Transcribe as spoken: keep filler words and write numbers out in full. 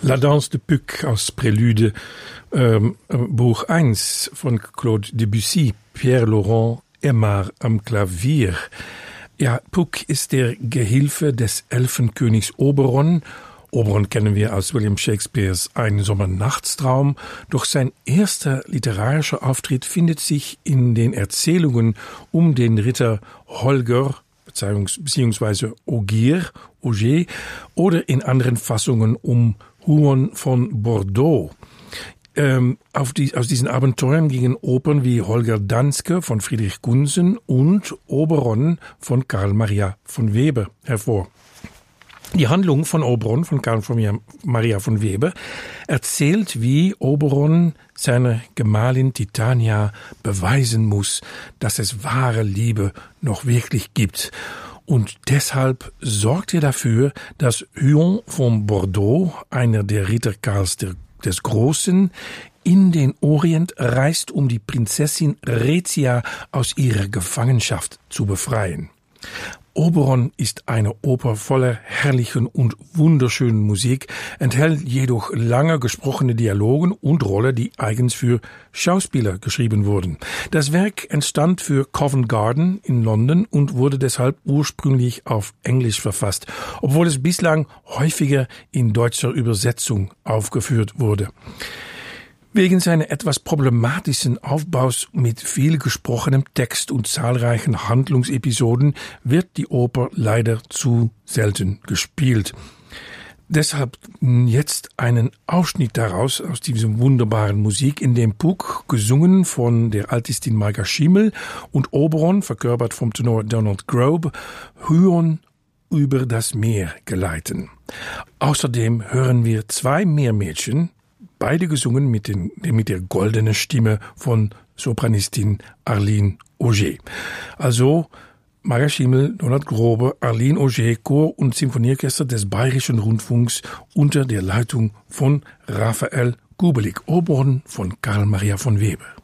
La Danse de Puck aus Prälude, ähm, Buch eins von Claude Debussy, Pierre-Laurent Aimard am Klavier. Ja, Puck ist der Gehilfe des Elfenkönigs Oberon. Oberon kennen wir aus William Shakespeares Ein Sommernachtstraum, doch sein erster literarischer Auftritt findet sich in den Erzählungen um den Ritter Holger, beziehungsweise Ogier, Ogier, oder in anderen Fassungen um Huon von Bordeaux. Ähm, auf die, aus diesen Abenteuern gingen Opern wie Holger Danske von Friedrich Gunsen und Oberon von Karl Maria von Weber hervor. Die Handlung von Oberon, von Karl Maria von Weber, erzählt, wie Oberon seiner Gemahlin Titania beweisen muss, dass es wahre Liebe noch wirklich gibt. Und deshalb sorgt er dafür, dass Huon von Bordeaux, einer der Ritter Karls der, des Großen, in den Orient reist, um die Prinzessin Rezia aus ihrer Gefangenschaft zu befreien. Oberon ist eine Oper voller herrlichen und wunderschönen Musik, enthält jedoch lange gesprochene Dialogen und Rollen, die eigens für Schauspieler geschrieben wurden. Das Werk entstand für Covent Garden in London und wurde deshalb ursprünglich auf Englisch verfasst, obwohl es bislang häufiger in deutscher Übersetzung aufgeführt wurde. Wegen seiner etwas problematischen Aufbaus mit viel gesprochenem Text und zahlreichen Handlungsepisoden wird die Oper leider zu selten gespielt. Deshalb jetzt einen Ausschnitt daraus, aus dieser wunderbaren Musik, in dem Puck, gesungen von der Altistin Marga Schimmel, und Oberon, verkörpert vom Tenor Donald Grobe, Huon über das Meer geleiten. Außerdem hören wir zwei Meermädchen, beide gesungen mit, den, mit der goldenen Stimme von Sopranistin Arline Auger. Also Marga Schimmel, Donald Grobe, Arline Auger, Chor und Symphonieorchester des Bayerischen Rundfunks unter der Leitung von Raphael Kubelik, Oberon von Karl Maria von Weber.